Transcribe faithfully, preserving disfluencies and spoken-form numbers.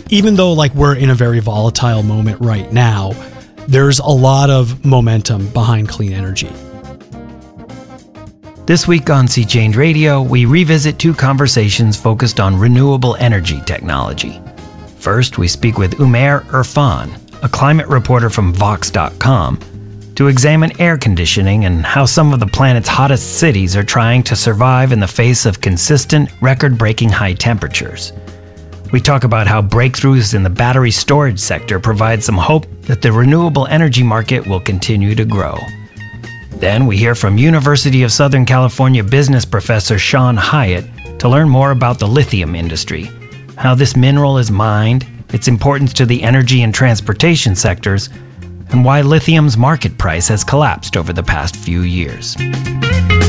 even though like we're in a very volatile moment right now, there's a lot of momentum behind clean energy. This week on Sea Change Radio, we revisit two conversations focused on renewable energy technology. First, we speak with Umair Irfan, a climate reporter from Vox dot com, to examine air conditioning and how some of the planet's hottest cities are trying to survive in the face of consistent, record-breaking high temperatures. We talk about how breakthroughs in the battery storage sector provide some hope that the renewable energy market will continue to grow. Then we hear from University of Southern California business professor Sean Hyatt to learn more about the lithium industry, how this mineral is mined, its importance to the energy and transportation sectors, and why lithium's market price has collapsed over the past few years.